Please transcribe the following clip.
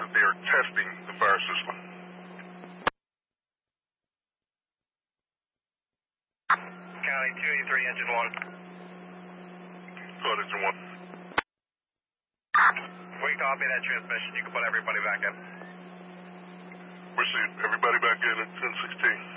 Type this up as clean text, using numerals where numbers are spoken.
that they are testing the fire system. County 283, engine 1. Go ahead, engine 1. We copy that transmission. You can put everybody back in. Proceed. Everybody back in at 1016.